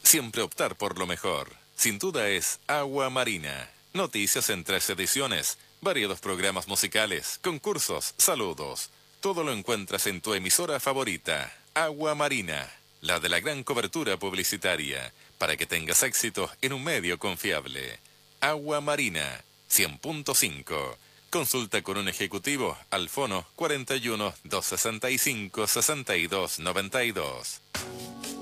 siempre optar por lo mejor. Sin duda es Agua Marina. Noticias en 3 ediciones, variados programas musicales, concursos, saludos. Todo lo encuentras en tu emisora favorita, Agua Marina, la de la gran cobertura publicitaria, para que tengas éxito en un medio confiable. Agua Marina, 100.5. Consulta con un ejecutivo al fono 41 265 62 92.